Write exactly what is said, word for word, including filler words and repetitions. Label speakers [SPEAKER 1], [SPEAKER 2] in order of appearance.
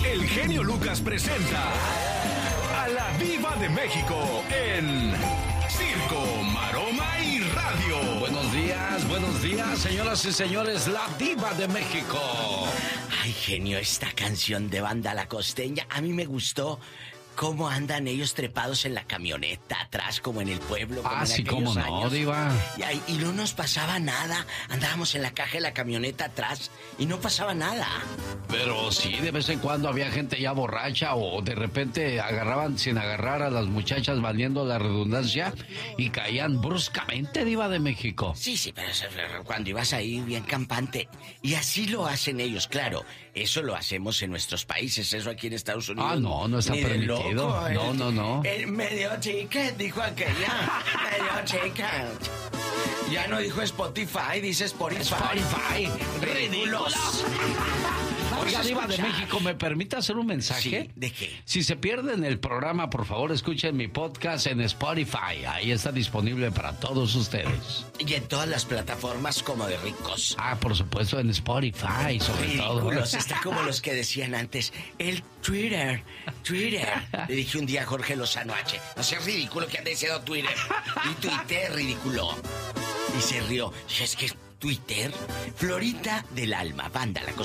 [SPEAKER 1] el genio Lucas presenta a la Diva de México en Circo, Maroma y Radio.
[SPEAKER 2] Buenos días, buenos días, señoras y señores, la Diva de México.
[SPEAKER 3] Ay, genio, esta canción de Banda La Costeña, a mí me gustó. ¿Cómo andan ellos trepados en la camioneta atrás, como en el pueblo? Como
[SPEAKER 2] Ah,
[SPEAKER 3] en
[SPEAKER 2] sí, cómo no,
[SPEAKER 3] años?
[SPEAKER 2] Diva.
[SPEAKER 3] Y, ahí- y no nos pasaba nada. Andábamos en la caja de la camioneta atrás y no pasaba nada.
[SPEAKER 2] Pero sí, de vez en cuando había gente ya borracha o de repente agarraban sin agarrar a las muchachas, valiendo la redundancia, y caían bruscamente, Diva de México.
[SPEAKER 3] Sí, sí, pero eso, cuando ibas ahí bien campante. Y así lo hacen ellos, claro. Eso lo hacemos en nuestros países, eso aquí en Estados Unidos.
[SPEAKER 2] Ah, no, no está
[SPEAKER 3] ni de
[SPEAKER 2] permitido.
[SPEAKER 3] loco.
[SPEAKER 2] No,
[SPEAKER 3] El-
[SPEAKER 2] no, no.
[SPEAKER 3] El medio ticket, dijo aquella. Medio ticket. Ya no dijo Spotify, dice Spotify.
[SPEAKER 2] Spotify.
[SPEAKER 3] Ridículos. Vamos
[SPEAKER 2] Oiga,
[SPEAKER 3] a
[SPEAKER 2] Diva de
[SPEAKER 3] escuchar.
[SPEAKER 2] México, ¿me permite hacer un mensaje?
[SPEAKER 3] Sí, ¿de qué?
[SPEAKER 2] Si se pierden el programa, por favor, escuchen mi podcast en Spotify. Ahí está disponible para todos ustedes.
[SPEAKER 3] Y en todas las plataformas como de ricos.
[SPEAKER 2] Ah, por supuesto, en Spotify, sobre todo.
[SPEAKER 3] Ridículos, está como los que decían antes, el Twitter, Twitter. Le dije un día a Jorge Lozano H, no seas ridículo que ande diciendo Twitter. Y Twitter, ridículo. Y se rió, es que Twitter, Florita del Alma, Banda La Costeña.